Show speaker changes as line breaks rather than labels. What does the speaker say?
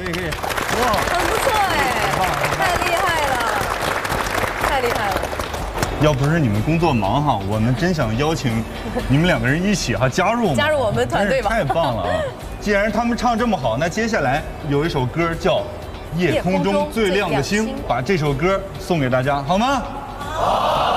可以，哇，
很不错哎，太厉害了，太厉害了。
要不是你们工作忙哈，我们真想邀请你们两个人一起哈加入
我们团队吧，
太棒了啊！既然他们唱这么好，那接下来有一首歌叫《夜空中最亮的星》，把这首歌送给大家，好吗？好。